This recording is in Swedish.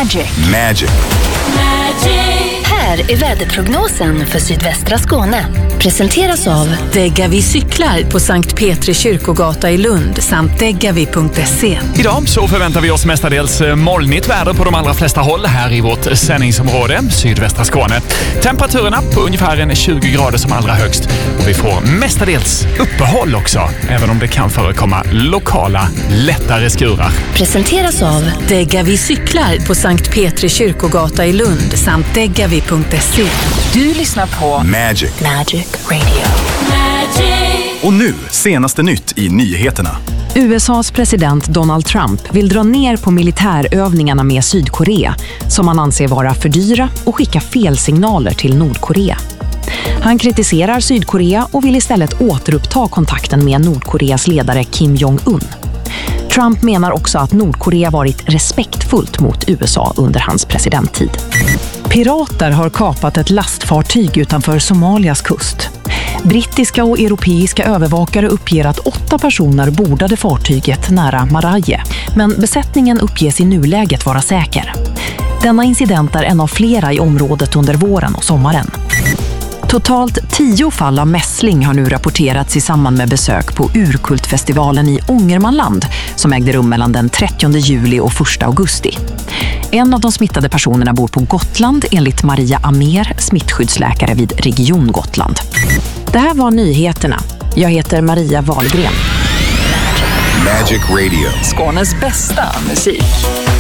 Magic. Här är väderprognosen för sydvästra Skåne. Presenteras av Degavi cyklar på Sankt Petri kyrkogata i Lund samt degavi.se. Idag så förväntar vi oss mestadels molnigt väder på de allra flesta håll här i vårt sändningsområde, sydvästra Skåne. Temperaturerna på ungefär 20 grader som allra högst. Och vi får mestadels uppehåll också, även om det kan förekomma lokala lättare skurar. Presenteras av Degavi cyklar på Sankt Petri kyrkogata i Lund samt degavi.se. Du lyssnar på Magic. Radio. Och nu, senaste nytt i nyheterna. USAs president Donald Trump vill dra ner på militärövningarna med Sydkorea som han anser vara för dyra och skicka fel signaler till Nordkorea. Han kritiserar Sydkorea och vill istället återuppta kontakten med Nordkoreas ledare Kim Jong-un. Trump menar också att Nordkorea varit respektfullt mot USA under hans presidenttid. Pirater har kapat ett lastfartyg utanför Somalias kust. Brittiska och europeiska övervakare uppger att 8 personer bordade fartyget nära Maraje, men besättningen uppges i nuläget vara säker. Denna incident är en av flera i området under våren och sommaren. Totalt 10 fall av mässling har nu rapporterats i samband med besök på Urkultfestivalen i Ångermanland som ägde rum mellan den 30 juli och 1 augusti. En av de smittade personerna bor på Gotland enligt Maria Amer, smittskyddsläkare vid Region Gotland. Det här var nyheterna. Jag heter Maria Wahlgren. Magic Radio. Skånes bästa musik.